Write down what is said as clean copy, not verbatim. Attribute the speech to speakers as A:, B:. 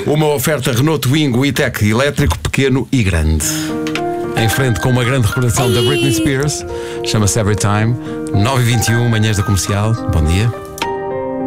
A: Uma oferta Renault Twingo e-Tech elétrico, pequeno e grande. Em frente com uma grande recordação da Britney Spears, chama-se Every Time. 9h21, manhãs da Comercial. Bom dia.